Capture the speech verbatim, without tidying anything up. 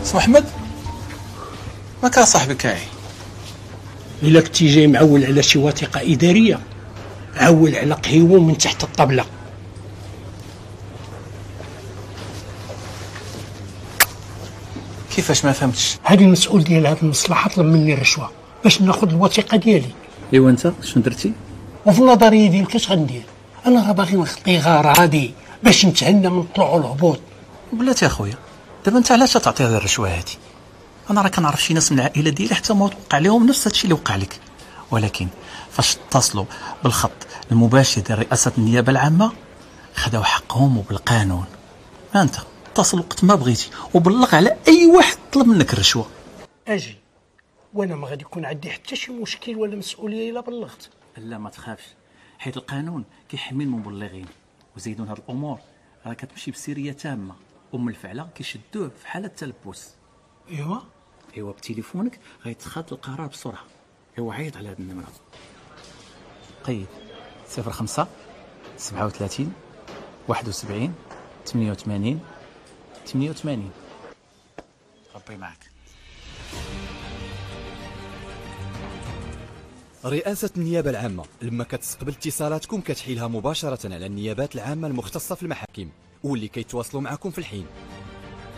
سي محمد ما كان صاحبك كاعي. الا كنتي جاي معول على شي وثيقه اداريه عول على قهيوه من تحت الطبله. كيفاش ما فهمتش؟ هذه المسؤول ديال هذه المصلحه طلب مني الرشوه باش ناخذ الوثيقه ديالي. ايوا انت شنو درتي؟ وفي النظريه ديالك اش غندير؟ انا راه باغي نخطي غراضي باش نتهنى من الطلوع والهبوط. بلاتي اخويا دابا انت علاش تعطي هذه الرشوه هذه؟ انا راه كنعرف شي ناس من العائله ديالي حتى ما وقع لهم نفس هادشي اللي وقع لك، ولكن فاش اتصلوا بالخط المباشر ديال رئاسه النيابه العامه خداو حقهم وبالقانون. انت اتصل وقت ما بغيتي وبلغ على اي واحد طلب منك الرشوه. اجي وانا ما غادي يكون عندي حتى شي مشكل ولا مسؤوليه الا بلغت. لا ما تخافش، حيت القانون كيحمي المبلغين، وزيدون هاد الامور راه كتمشي بسريه تامه، ام الفعله كيشدوه في حاله التلبس. ايوا ايوا بتليفونك غيتخذ القرار بسرعه. ايوا عيط على هاد النمره، قيد صفر خمسة سبعة وثلاثين واحد وسبعين ثمانية وثمانين ثمانية وثمانين. ربي معك. رئاسة النيابة العامة لما كتستقبل اتصالاتكم كتحيلها مباشرة على النيابات العامة المختصة في المحاكم واللي كيتواصلوا معكم في الحين.